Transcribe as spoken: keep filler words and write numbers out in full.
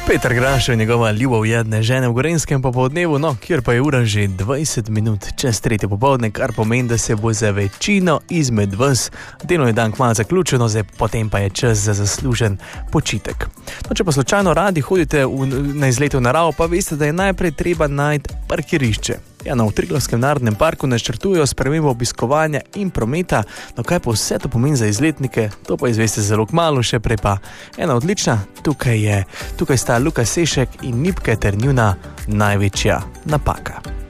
Peter Grašo in njegova ljubav jedne žene v Gorenjskem popoldnevu, no, kjer pa je ura že dvajset minut čez tretje popoldne, kar pomeni, da se bo za večino izmed vas delovni dan kmalu zaključeno, zdaj potem pa je čas za zaslužen počitek. No, če pa slučajno radi hodite v, na izlete v naravo, pa veste, da je najprej treba najti parkirišče. Ja, no, v Triglavskem narodnem parku načrtujejo spremembo obiskovanja in prometa, no kaj pa vse to pomeni za izletnike, to pa izveste zelo kmalu, še prej pa ena odlična, tukaj je, tukaj sta Luka Sešek in Nipke ter njuna največja napaka.